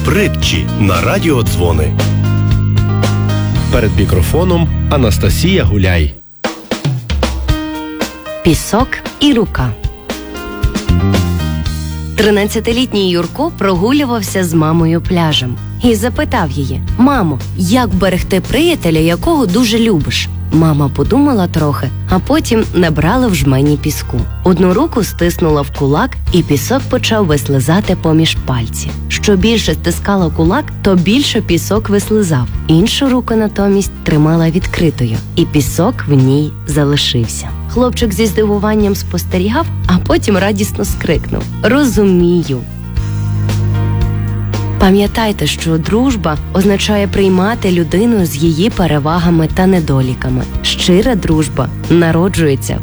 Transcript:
Притчі на радіодзвони. Перед мікрофоном Анастасія Гуляй. Пісок і рука. 13-літній Юрко прогулювався з мамою пляжем і запитав її: «Мамо, як берегти приятеля, якого дуже любиш?» Мама подумала трохи, а потім набрала в жмені піску. Одну руку стиснула в кулак, і пісок почав вислизати поміж пальців. Що більше стискала кулак, то більше пісок вислизав. Іншу руку натомість тримала відкритою, і пісок в ній залишився. Хлопчик зі здивуванням спостерігав, а потім радісно скрикнув: «Розумію!» Пам'ятайте, що дружба означає приймати людину з її перевагами та недоліками. Щира дружба народжується